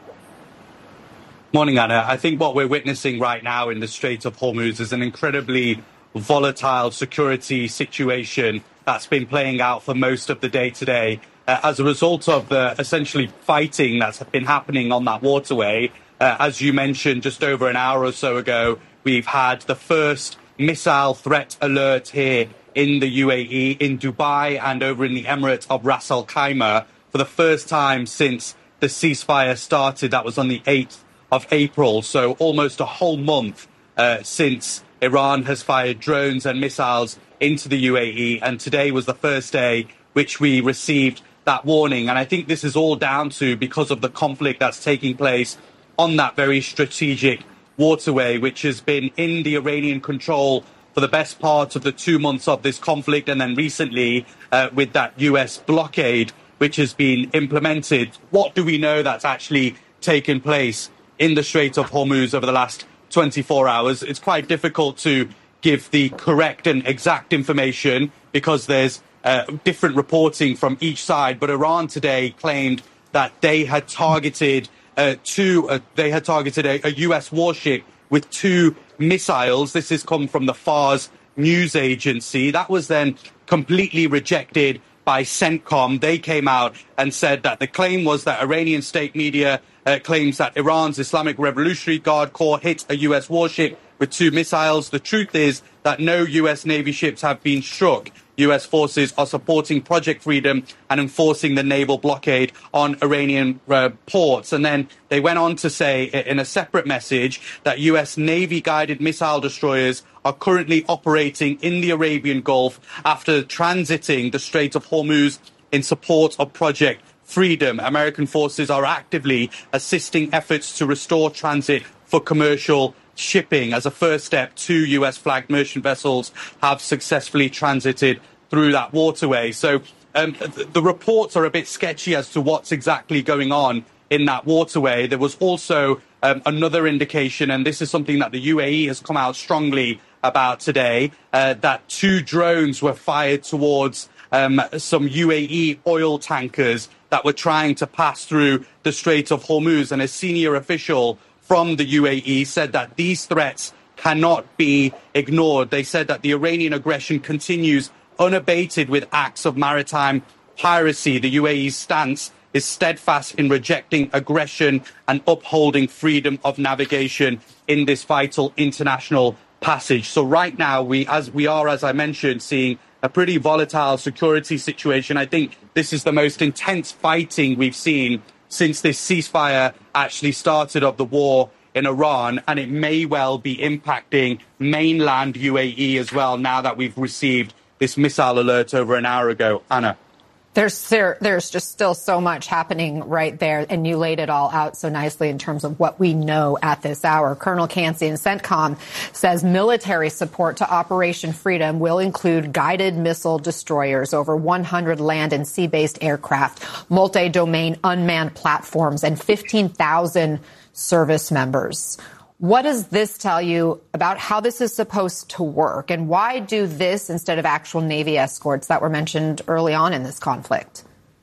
[SPEAKER 14] Morning, Anna. I think what we're witnessing right now in the Strait of Hormuz is an incredibly volatile security situation that's been playing out for most of the day today. Uh, as a result of the essentially fighting that's been happening on that waterway, uh, as you mentioned just over an hour or so ago, we've had the first missile threat alert here in the U A E, in Dubai and over in the Emirate of Ras Al Khaimah for the first time since the ceasefire started. That was on the eighth of April, so almost a whole month uh, since Iran has fired drones and missiles into the U A E, and today was the first day which we received that warning. And I think this is all down to because of the conflict that's taking place on that very strategic waterway, which has been in the Iranian control for the best part of the two months of this conflict, and then recently uh, with that U S blockade which has been implemented. What do we know that's actually taken place in the Strait of Hormuz over the last twenty-four hours? It's quite difficult to give the correct and exact information because there's uh, different reporting from each side. But Iran today claimed that they had targeted uh, two, uh, they had targeted a, a U S warship with two missiles. This has come from the Fars news agency. That was then completely rejected by CENTCOM. They came out and said that the claim was that Iranian state media uh, claims that Iran's Islamic Revolutionary Guard Corps hit a U S warship with two missiles. The truth is that no U S Navy ships have been struck. U S forces are supporting Project Freedom and enforcing the naval blockade on Iranian uh, ports. And then they went on to say in a separate message that U S Navy-guided missile destroyers are currently operating in the Arabian Gulf after transiting the Strait of Hormuz in support of Project Freedom. American forces are actively assisting efforts to restore transit for commercial shipping. As a first step, two U S flagged merchant vessels have successfully transited through that waterway. So um, th- the reports are a bit sketchy as to what's exactly going on in that waterway. There was also um, another indication, and this is something that the U A E has come out strongly about today, uh, that two drones were fired towards um, some U A E oil tankers that were trying to pass through the Strait of Hormuz. And a senior official from the U A E said that these threats cannot be ignored. They said that the Iranian aggression continues unabated with acts of maritime piracy. The U A E's stance is steadfast in rejecting aggression and upholding freedom of navigation in this vital international passage. So right now, we, as we are, as I mentioned, seeing a pretty volatile security situation. I think this is the most intense fighting we've seen since this ceasefire actually started of the war in Iran, and it may well be impacting mainland U A E as well now that we've received this missile alert over an hour ago. Anna.
[SPEAKER 13] There's there, there's just still so much happening right there, and you laid it all out so nicely in terms of what we know at this hour. Colonel Cancian, CENTCOM, says military support to Operation Freedom will include guided missile destroyers, over one hundred land and sea-based aircraft, multi-domain unmanned platforms, and fifteen thousand service members. What does this tell you about how this is supposed to work, and why do this instead of actual Navy escorts that were mentioned early on in this conflict?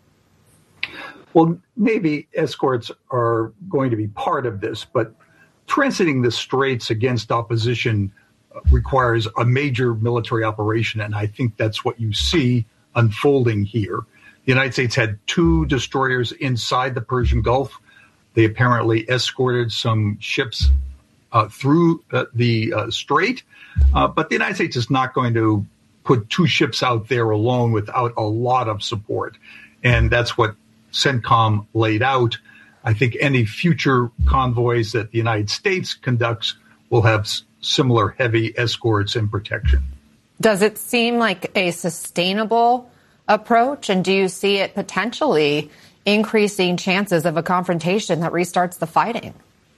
[SPEAKER 15] Well, Navy escorts are going to be part of this, but transiting the straits against opposition requires a major military operation, and I think that's what you see unfolding here. the United States had two destroyers inside the Persian Gulf. They apparently escorted some ships uh, through uh, the uh, strait. Uh, but the United States is not going to put two ships out there alone without a lot of support. And that's what CENTCOM laid out. I think any future convoys that the United States conducts will have s- similar heavy escorts and protection.
[SPEAKER 13] Does it seem like a sustainable approach? And do you see it potentially increasing chances of a confrontation that restarts the fighting?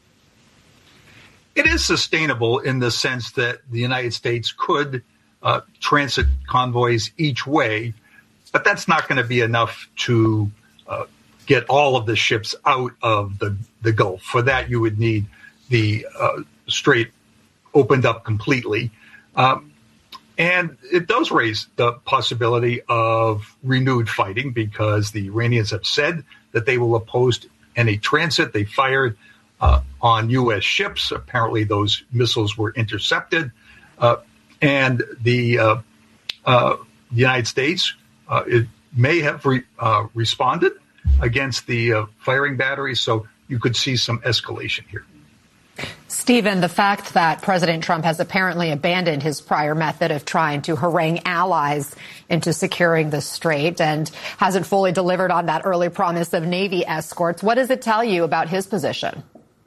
[SPEAKER 15] It is sustainable in the sense that the United States could uh, transit convoys each way, but that's not going to be enough to uh, get all of the ships out of the, the Gulf. For that, you would need the uh, strait opened up completely. Um, and it does raise the possibility of renewed fighting because the Iranians have said that they will oppose any transit. They fired uh, on U S ships. Apparently, those missiles were intercepted. Uh, and the, uh, uh, the United States uh, it may have re- uh, responded against the uh, firing batteries. So you could see some escalation here.
[SPEAKER 13] Stephen, the fact that President Trump has apparently abandoned his prior method of trying to harangue allies into securing the strait and hasn't fully delivered on that early promise of Navy escorts, what does it tell you about his position?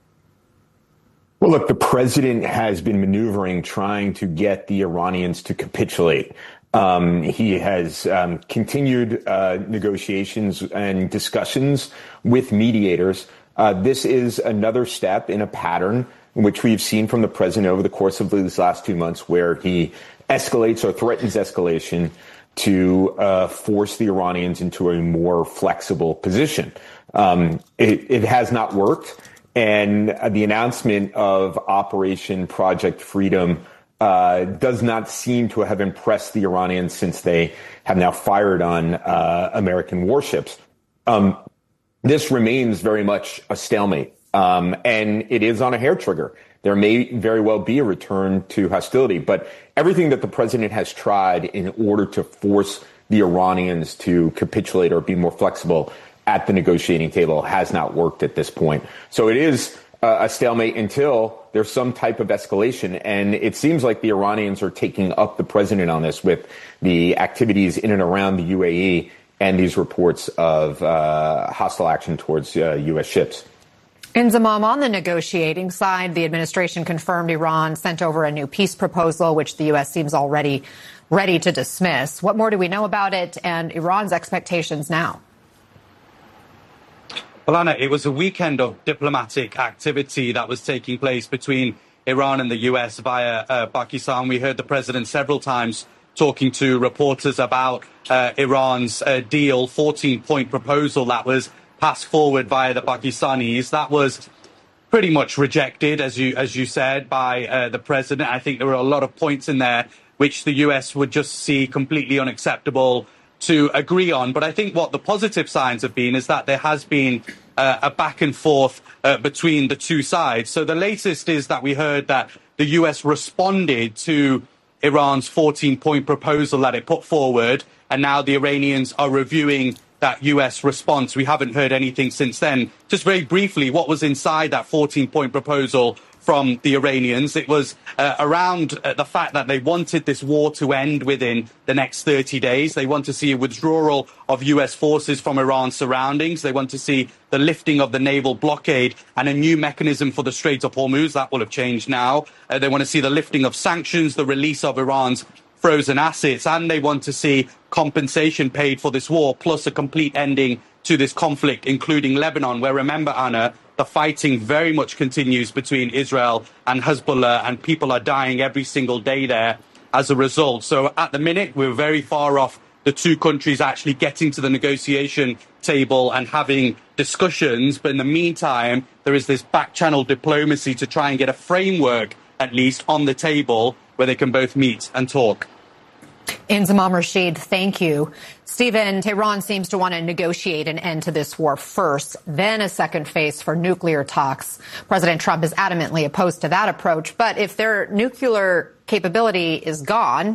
[SPEAKER 8] Well, look, the president has been maneuvering, trying to get the Iranians to capitulate. Um, he has um, continued uh, negotiations and discussions with mediators. Uh, this is another step in a pattern which we've seen from the president over the course of these last two months, where he escalates or threatens escalation to uh, force the Iranians into a more flexible position. Um, it, it has not worked. And the announcement of Operation Project Freedom uh, does not seem to have impressed the Iranians since they have now fired on uh, American warships. Um, this remains very much a stalemate, um, and it is on a hair trigger. There may very well be a return to hostility, but everything that the president has tried in order to force the Iranians to capitulate or be more flexible at the negotiating table has not worked at this point. So it is uh, a stalemate until there's some type of escalation. And it seems like the Iranians are taking up the president on this with the activities in and around the U A E and these reports of uh, hostile action towards uh, U S ships.
[SPEAKER 13] Inzamam, on the negotiating side, the administration confirmed Iran sent over a new peace proposal, which the U S seems already ready to dismiss. What more do we know about it and Iran's expectations now?
[SPEAKER 14] Well, Anna, it was a weekend of diplomatic activity that was taking place between Iran and the U S via uh, Pakistan. We heard the president several times talking to reporters about uh, Iran's uh, deal, fourteen-point proposal that was passed forward via the Pakistanis. That was pretty much rejected, as you as you said, by uh, the president. I think there were a lot of points in there which the U S would just see completely unacceptable to agree on. But I think what the positive signs have been is that there has been uh, a back and forth uh, between the two sides. So the latest is that we heard that the U S responded to Iran's fourteen-point proposal that it put forward, and now the Iranians are reviewing that U S response. We haven't heard anything since then. Just very briefly, what was inside that fourteen-point proposal from the Iranians? It was uh, around uh, the fact that they wanted this war to end within the next thirty days. They want to see a withdrawal of U S forces from Iran's surroundings. They want to see the lifting of the naval blockade and a new mechanism for the Strait of Hormuz. That will have changed now. Uh, they want to see the lifting of sanctions, the release of Iran's frozen assets, and they want to see compensation paid for this war, plus a complete ending to this conflict, including Lebanon, where, remember, Anna, the fighting very much continues between Israel and Hezbollah, and people are dying every single day there as a result. So at the minute, we're very far off the two countries actually getting to the negotiation table and having discussions. But in the meantime, there is this back-channel diplomacy to try and get a framework, at least, on the table where they can both meet and talk.
[SPEAKER 13] Inzamam Rashid, thank you. Stephen, Tehran seems to want to negotiate an end to this war first, then a second phase for nuclear talks. President Trump is adamantly opposed to that approach. But if their nuclear capability is gone,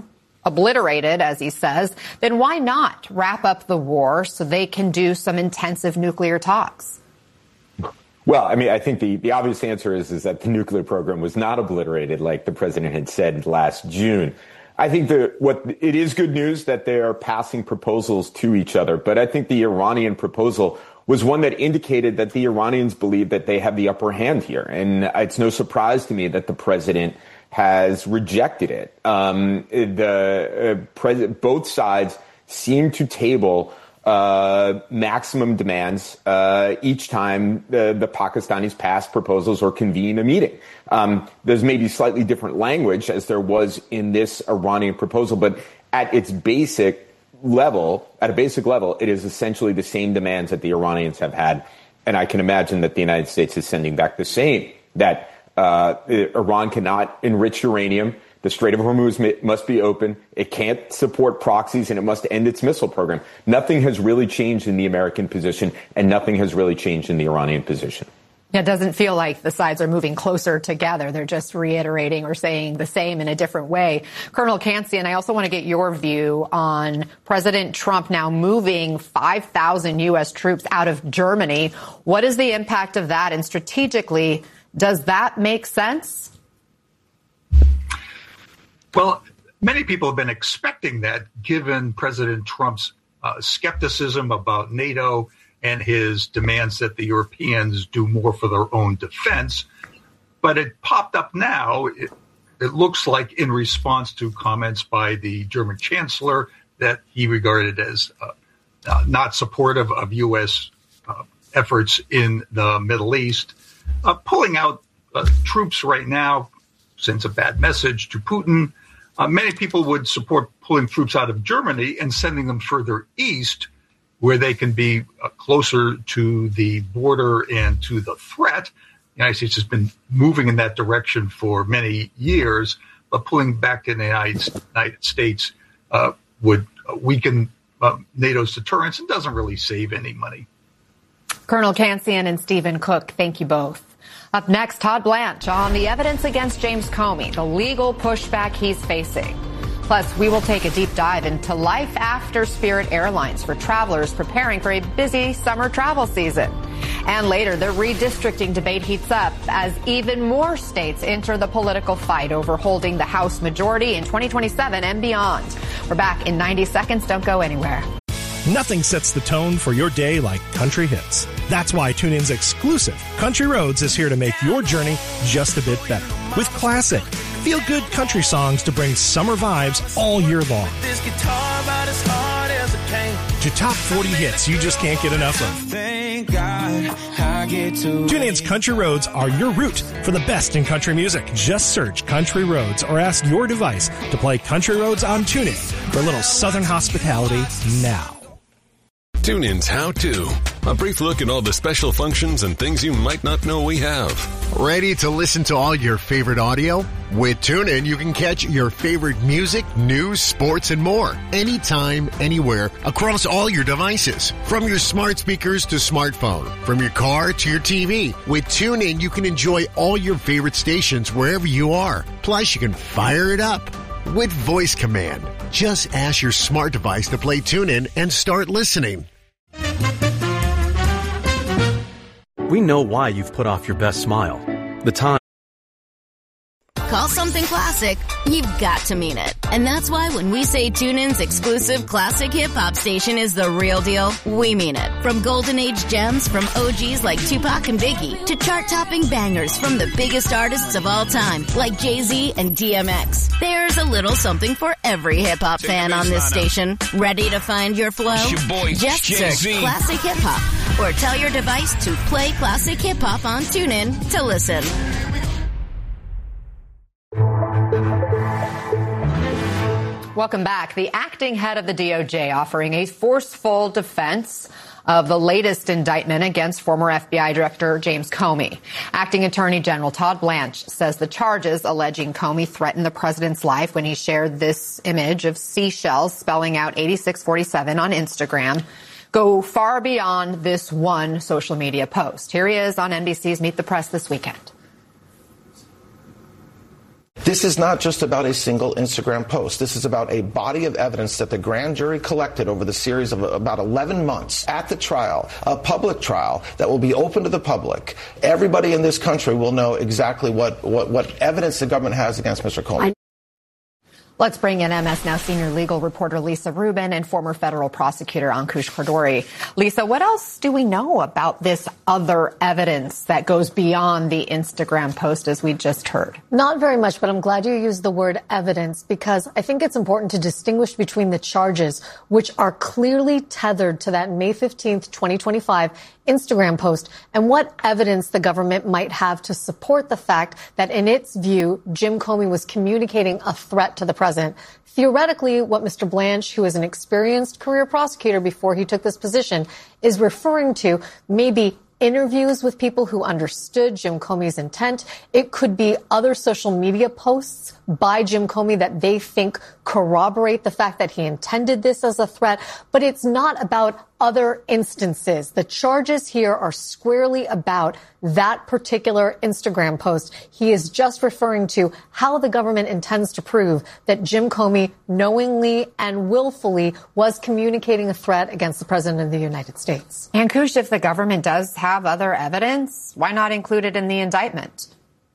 [SPEAKER 13] obliterated, as he says, then why not wrap up the war so they can do some intensive nuclear talks?
[SPEAKER 8] Well, I mean, I think the, the obvious answer is, is that the nuclear program was not obliterated like the president had said last June. I think that what it is good news that they are passing proposals to each other. But I think the Iranian proposal was one that indicated that the Iranians believe that they have the upper hand here. And it's no surprise to me that the president has rejected it. Um, the uh, president, both sides seem to table uh, maximum demands uh, each time the, the Pakistanis pass proposals or convene a meeting. Um, there's maybe slightly different language as there was in this Iranian proposal, but at its basic level, at a basic level, it is essentially the same demands that the Iranians have had. And I can imagine that the United States is sending back the same, that uh, Iran cannot enrich uranium. The Strait of Hormuz must be open. It can't support proxies, and it must end its missile program. Nothing has really changed in the American position, and nothing has really changed in the Iranian position.
[SPEAKER 13] It doesn't feel like the sides are moving closer together. They're just reiterating or saying the same in a different way. Colonel Kantzian, I also want to get your view on President Trump now moving five thousand U S troops out of Germany. What is the impact of that? And strategically, does that make sense?
[SPEAKER 15] Well, many people have been expecting that, given President Trump's uh, skepticism about NATO and his demands that the Europeans do more for their own defense. But it popped up now, it, it looks like in response to comments by the German chancellor that he regarded as uh, uh, not supportive of U S uh, efforts in the Middle East. Uh, pulling out uh, troops right now sends a bad message to Putin. Uh, many people would support pulling troops out of Germany and sending them further east, where they can be uh, closer to the border and to the threat. The United States has been moving in that direction for many years, but pulling back in the United, United States uh, would weaken uh, NATO's deterrence and doesn't really save any money.
[SPEAKER 13] Colonel Kantzian and Stephen Cook, thank you both. Up next, Todd Blanche on the evidence against James Comey, the legal pushback he's facing. Plus, we will take a deep dive into life after Spirit Airlines for travelers preparing for a busy summer travel season. And later, the redistricting debate heats up as even more states enter the political fight over holding the House majority in twenty twenty-seven and beyond. We're back in ninety seconds. Don't go anywhere.
[SPEAKER 6] Nothing sets the tone for your day like country hits. That's why TuneIn's exclusive Country Roads is here to make your journey just a bit better. With classic, feel-good country songs to bring summer vibes all year long. This guitar about as hard as it can. To top forty hits you just can't get enough of. Thank God I get to TuneIn's Country Roads are your route for the best in country music. Just search Country Roads or ask your device to play Country Roads on TuneIn for a little southern hospitality now.
[SPEAKER 20] TuneIn's How To. A brief look at all the special functions and things you might not know we have.
[SPEAKER 21] Ready to listen to all your favorite audio? With TuneIn, you can catch your favorite music, news, sports, and more. Anytime, anywhere, across all your devices. From your smart speakers to smartphone. From your car to your T V. With TuneIn, you can enjoy all your favorite stations wherever you are. Plus, you can fire it up with voice command. Just ask your smart device to play TuneIn and start listening.
[SPEAKER 22] We know why you've put off your best smile. The time.
[SPEAKER 3] Call something classic, you've got to mean it. And that's why when we say TuneIn's exclusive classic hip-hop station is the real deal, we mean it. From golden age gems from O Gs like Tupac and Biggie to chart-topping bangers from the biggest artists of all time like Jay-Z and D M X. There's a little something for every hip-hop fan on this station. Ready to find your flow?
[SPEAKER 10] Your boy,
[SPEAKER 3] Just
[SPEAKER 10] Jay-Z.
[SPEAKER 3] search classic hip-hop or tell your device to play classic hip-hop on TuneIn to listen.
[SPEAKER 13] Welcome back. The acting head of the D O J offering a forceful defense of the latest indictment against former F B I Director James Comey. Acting Attorney General Todd Blanche says the charges alleging Comey threatened the president's life when he shared this image of seashells spelling out eighty-six forty-seven on Instagram go far beyond this one social media post. Here he is on N B C's Meet the Press this weekend.
[SPEAKER 2] This is not just about a single Instagram post. This is about a body of evidence that the grand jury collected over the series of about eleven months at the trial, a public trial that will be open to the public. Everybody in this country will know exactly what, what, what evidence the government has against Mister Comey.
[SPEAKER 13] Let's bring in M S Now senior legal reporter Lisa Rubin and former federal prosecutor Ankush Khardori. Lisa, what else do we know about this other evidence that goes beyond the Instagram post, as we just heard?
[SPEAKER 7] Not very much, but I'm glad you used the word evidence, because I think it's important to distinguish between the charges, which are clearly tethered to that May fifteenth, twenty twenty-five Instagram post, and what evidence the government might have to support the fact that, in its view, Jim Comey was communicating a threat to the president. Theoretically, what Mister Blanche, who is an experienced career prosecutor before he took this position, is referring to maybe interviews with people who understood Jim Comey's intent. It could be other social media posts by Jim Comey that they think corroborate the fact that he intended this as a threat. But it's not about other instances. The charges here are squarely about that particular Instagram post. He is just referring to how the government intends to prove that Jim Comey knowingly and willfully was communicating a threat against the president of the United States.
[SPEAKER 13] Ankush, if the government does have other evidence, why not include it in the indictment?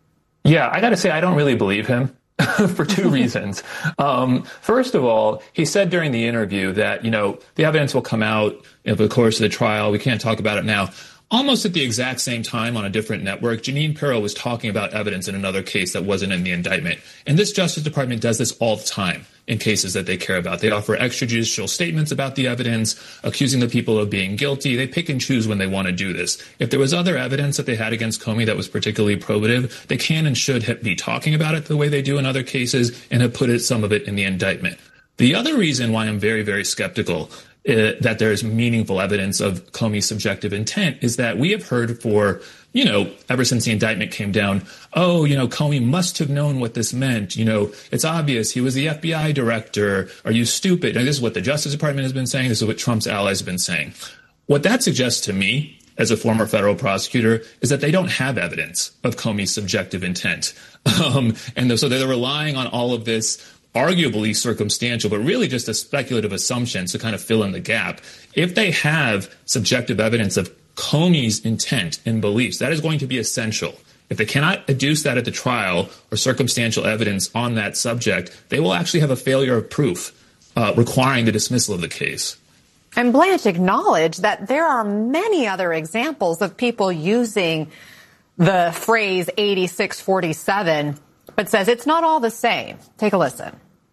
[SPEAKER 9] Yeah, I got to say, I don't really believe him. For two reasons. Um, first of all, he said during the interview that, you know, the evidence will come out over the course of the trial. We can't talk about it now. Almost at the exact same time on a different network, Jeanine Pirro was talking about evidence in another case that wasn't in the indictment. And this Justice Department does this all the time in cases that they care about. They offer extrajudicial statements about the evidence, accusing the people of being guilty. They pick and choose when they want to do this. If there was other evidence that they had against Comey that was particularly probative, they can and should be talking about it the way they do in other cases and have put it, some of it in the indictment. The other reason why I'm very, very skeptical Uh, that there's meaningful evidence of Comey's subjective intent is that we have heard for, you know, ever since the indictment came down, oh, you know, Comey must have known what this meant. You know, it's obvious. He was the F B I director. Are you stupid? And this is what the Justice Department has been saying. This is what Trump's allies have been saying. What that suggests to me, as a former federal prosecutor, is that they don't have evidence of Comey's subjective intent. Um, and so they're relying on all of this arguably circumstantial, but really just a speculative assumption to kind of fill in the gap. If they have subjective evidence of Comey's intent and beliefs, that is going to be essential. If they cannot adduce that at the trial or circumstantial evidence on that subject, they will actually have a failure of proof uh, requiring the dismissal of the case.
[SPEAKER 13] And Blanche acknowledged that there are many other examples of people using the phrase eighty-six forty-seven, but says it's not all the same. Take a listen.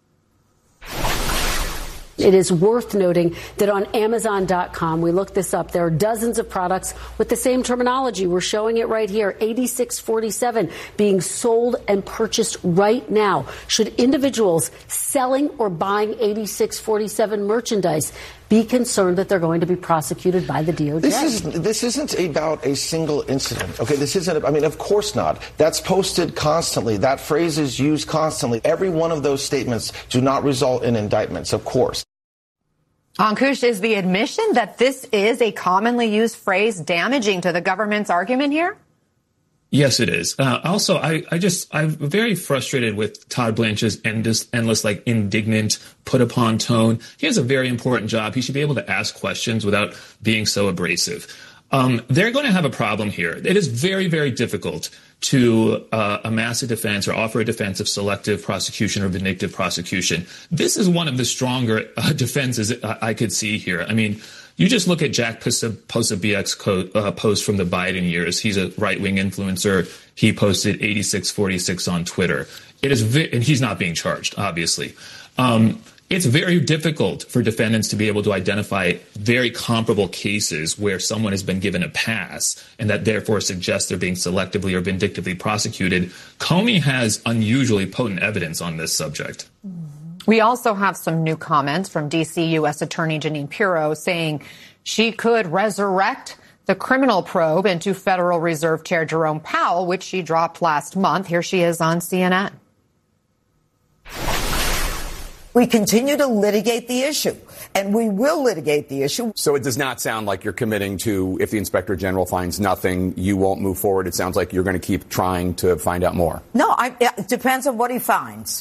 [SPEAKER 23] It is worth noting that on Amazon dot com, we looked this up, there are dozens of products with the same terminology. We're showing it right here, eighty-six forty-seven, being sold and purchased right now. Should individuals selling or buying eighty-six forty-seven merchandise be concerned that they're going to be prosecuted by the D O J?
[SPEAKER 2] This is this isn't about a single incident. Okay, this isn't. I mean, of course not. That's posted constantly. That phrase is used constantly. Every one of those statements do not result in indictments, of course.
[SPEAKER 13] Ankush, is the admission that this is a commonly used phrase damaging to the government's argument here?
[SPEAKER 9] Yes, it is. Uh, also, I, I just, I'm very frustrated with Todd Blanche's endless, endless, like, indignant, put upon tone. He has a very important job. He should be able to ask questions without being so abrasive. Um, they're going to have a problem here. It is very, very difficult to uh, amass a defense or offer a defense of selective prosecution or vindictive prosecution. This is one of the stronger uh, defenses I, I could see here. I mean, you just look at Jack Posobiec's co- uh, post from the Biden years. He's a right-wing influencer. He posted eighty-six forty-six on Twitter. It is, vi- and he's not being charged, obviously. Um, it's very difficult for defendants to be able to identify very comparable cases where someone has been given a pass and that therefore suggests they're being selectively or vindictively prosecuted. Comey has unusually potent evidence on this subject.
[SPEAKER 13] We also have some new comments from D C U S Attorney Jeanine Pirro saying she could resurrect the criminal probe into Federal Reserve Chair Jerome Powell, which she dropped last month. Here she is on C N N.
[SPEAKER 4] We continue to litigate the issue, and we will litigate the issue.
[SPEAKER 11] So it does not sound like you're committing to, if the Inspector General finds nothing, you won't move forward. It sounds like you're going to keep trying to find out more.
[SPEAKER 4] No, I, it depends on what he finds.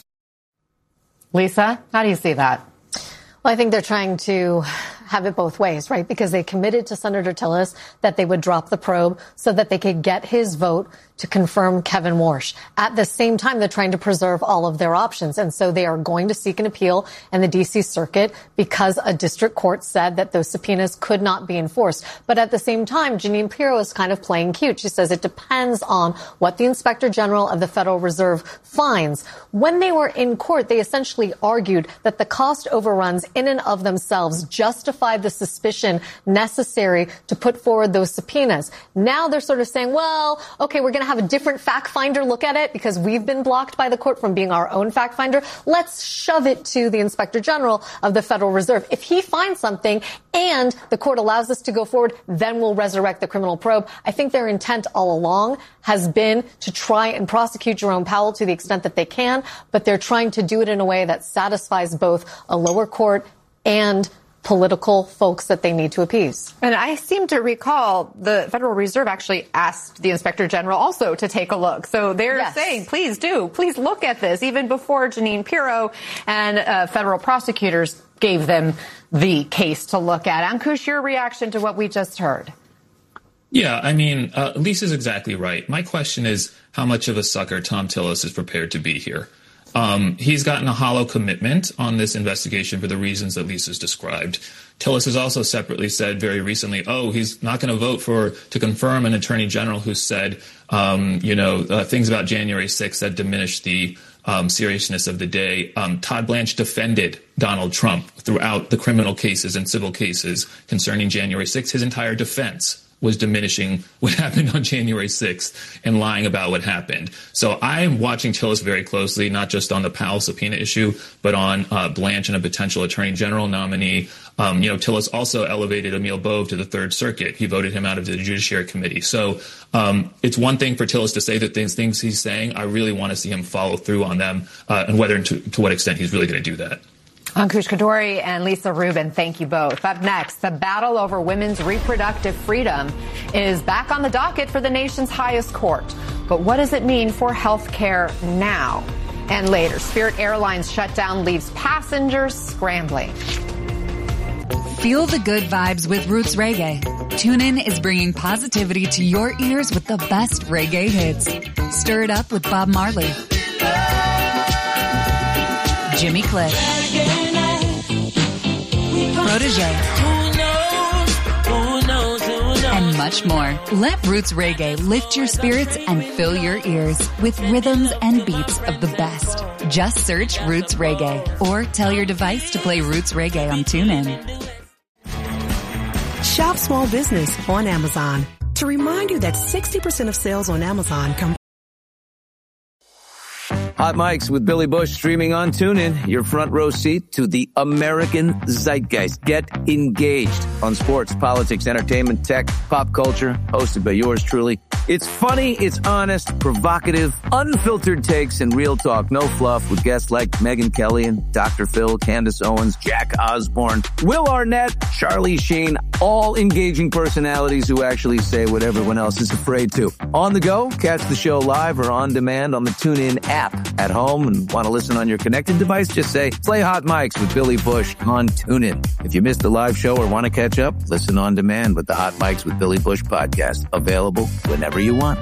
[SPEAKER 13] Lisa, how do you see that?
[SPEAKER 7] Well, I think they're trying to have it both ways, right? Because they committed to Senator Tillis that they would drop the probe so that they could get his vote to confirm Kevin Warsh. At the same time, they're trying to preserve all of their options. And so they are going to seek an appeal in the D C Circuit because a district court said that those subpoenas could not be enforced. But at the same time, Jeanine Pirro is kind of playing cute. She says it depends on what the Inspector General of the Federal Reserve finds. When they were in court, they essentially argued that the cost overruns in and of themselves justified the suspicion necessary to put forward those subpoenas. Now they're sort of saying, well, okay, we're going to have a different fact finder look at it because we've been blocked by the court from being our own fact finder. Let's shove it to the Inspector General of the Federal Reserve. If he finds something and the court allows us to go forward, then we'll resurrect the criminal probe. I think their intent all along has been to try and prosecute Jerome Powell to the extent that they can, but they're trying to do it in a way that satisfies both a lower court and political folks that they need to appease.
[SPEAKER 13] And I seem to recall the Federal Reserve actually asked the Inspector General also to take a look. So they're yes. saying, please do, please look at this, even before Jeanine Pirro and uh, federal prosecutors gave them the case to look at. Ankush, your reaction to what we just heard?
[SPEAKER 9] Yeah, I mean, uh, Lisa's exactly right. My question is how much of a sucker Thom Tillis is prepared to be here. Um, he's gotten a hollow commitment on this investigation for the reasons that Lisa's described. Tillis has also separately said very recently, oh, he's not going to vote for to confirm an attorney general who said, um, you know, uh, things about January sixth that diminished the um, seriousness of the day. Um, Todd Blanche defended Donald Trump throughout the criminal cases and civil cases concerning January sixth. His entire defense was diminishing what happened on January sixth and lying about what happened. So I'm watching Tillis very closely, not just on the Powell subpoena issue, but on uh, Blanche and a potential attorney general nominee. Um, you know, Tillis also elevated Emil Bove to the Third Circuit. He voted him out of the Judiciary Committee. So um, it's one thing for Tillis to say the things, things he's saying. I really want to see him follow through on them uh, and whether and to, to what extent he's really going to do that.
[SPEAKER 13] Ankush Khardori and Lisa Rubin, thank you both. Up next, the battle over women's reproductive freedom is back on the docket for the nation's highest court. But what does it mean for health care now? And later, Spirit Airlines shutdown leaves passengers scrambling.
[SPEAKER 5] Feel the good vibes with Roots Reggae. TuneIn is bringing positivity to your ears with the best reggae hits. Stir it up with Bob Marley, Jimmy Cliff, Protégé, and much more. Let Roots Reggae lift your spirits and fill your ears with rhythms and beats of the best. Just search Roots Reggae or tell your device to play Roots Reggae on TuneIn.
[SPEAKER 12] Shop small business on Amazon. To remind you that sixty percent of sales on Amazon come
[SPEAKER 26] Hot Mics with Billy Bush streaming on TuneIn. Your front row seat to the American zeitgeist. Get engaged on sports, politics, entertainment, tech, pop culture. Hosted by yours truly. It's funny, it's honest, provocative, unfiltered takes, and real talk. No fluff with guests like Megyn Kelly and Doctor Phil, Candace Owens, Jack Osborne, Will Arnett, Charlie Sheen. All engaging personalities who actually say what everyone else is afraid to. On the go, catch the show live or on demand on the TuneIn app. At home and want to listen on your connected device, just say, play Hot Mics with Billy Bush on TuneIn. If you missed the live show or want to catch up, listen on demand with the Hot Mics with Billy Bush podcast. Available whenever you want.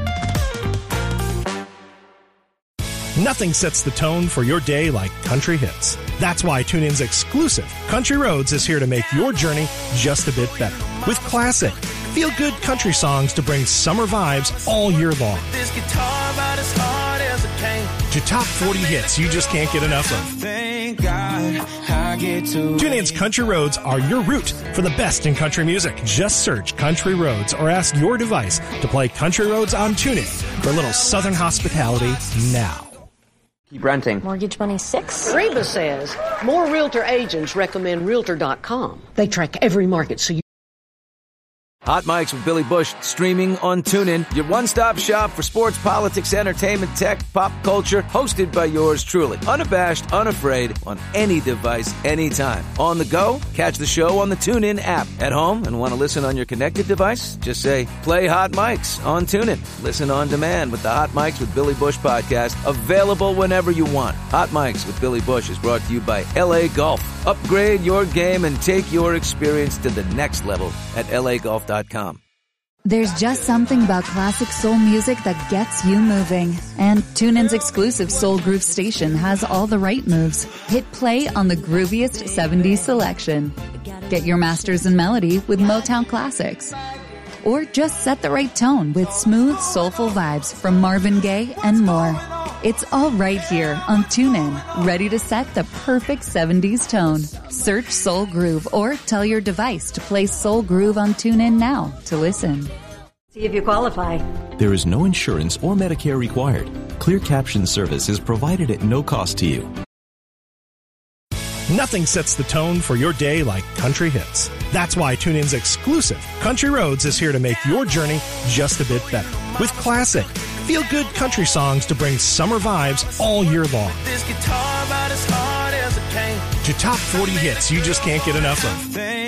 [SPEAKER 6] Nothing sets the tone for your day like country hits. That's why TuneIn's exclusive Country Roads is here to make your journey just a bit better. With classic, feel-good country songs to bring summer vibes all year long. This guitar about as hard as it came. To top forty hits you just can't get enough of. Thank God I get to TuneIn's Country Roads are your route for the best in country music. Just search Country Roads or ask your device to play Country Roads on TuneIn for a little Southern hospitality now.
[SPEAKER 17] Keep renting.
[SPEAKER 24] Mortgage Money six.
[SPEAKER 25] Reba says more realtor agents recommend Realtor dot com. They track every market so you
[SPEAKER 26] Hot Mics with Billy Bush, streaming on TuneIn. Your one-stop shop for sports, politics, entertainment, tech, pop culture. Hosted by yours truly. Unabashed, unafraid, on any device, anytime. On the go? Catch the show on the TuneIn app. At home and want to listen on your connected device? Just say, play Hot Mics on TuneIn. Listen on demand with the Hot Mics with Billy Bush podcast. Available whenever you want. Hot Mics with Billy Bush is brought to you by L A Golf. Upgrade your game and take your experience to the next level at L A golf dot com.
[SPEAKER 5] There's just something about classic soul music that gets you moving. And TuneIn's exclusive Soul Groove station has all the right moves. Hit play on the grooviest seventies selection. Get your masters in melody with Motown classics. Or just set the right tone with smooth, soulful vibes from Marvin Gaye and more. It's all right here on TuneIn, ready to set the perfect seventies tone. Search Soul Groove or tell your device to play Soul Groove on TuneIn now to listen.
[SPEAKER 1] See if you qualify.
[SPEAKER 17] There is no insurance or Medicare required. Clear caption service is provided at no cost to you.
[SPEAKER 6] Nothing sets the tone for your day like country hits. That's why TuneIn's exclusive Country Roads is here to make your journey just a bit better. With classic, feel-good country songs to bring summer vibes all year long.
[SPEAKER 18] This guitar about as hard as it came.
[SPEAKER 6] To top forty hits you just can't get enough of.